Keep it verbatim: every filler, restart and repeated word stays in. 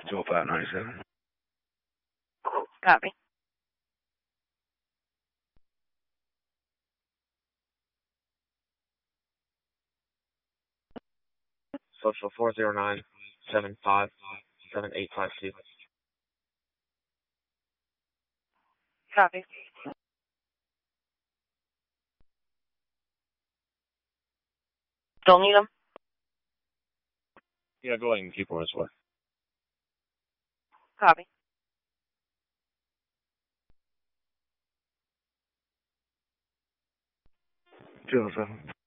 two oh five ninety-seven. Copy. Social four zero nine seven five seven eight five two. Copy. Still need them? Yeah, go ahead and keep on this way. Copy. two oh seven.